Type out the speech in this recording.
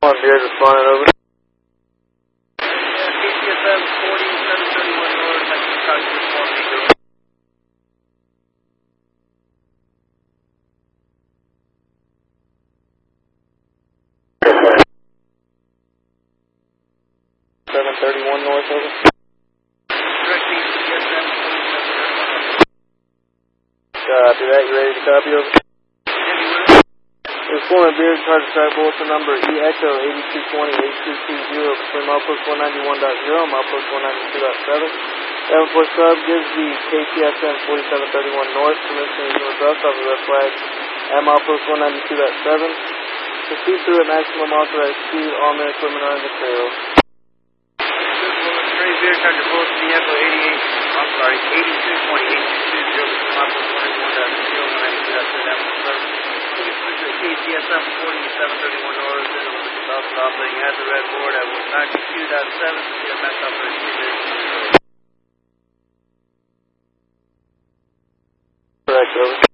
One here, responding over. KCSM 4731 North, I can talk to you for me. 731 North, over. Direct KCSM 4731 North. Copy that, you ready to copy, over? Informant Beard, charge track bulletin number E-Echo 8220-8220 between milepost 191.0 and milepost 192.7. 74 sub gives the KTSM 4731 North permission to use northwest off the red flag at milepost 192.7. Proceed through at maximum authorized speed. All men equipment are in the trail. Trey Beard, charge bulletin E-Echo 8220-8220 between milepost 191.0 and 92.7. KCSM 4731 North, and it was about stop that you had the red board at 92.7, CMS operation. Correct, over.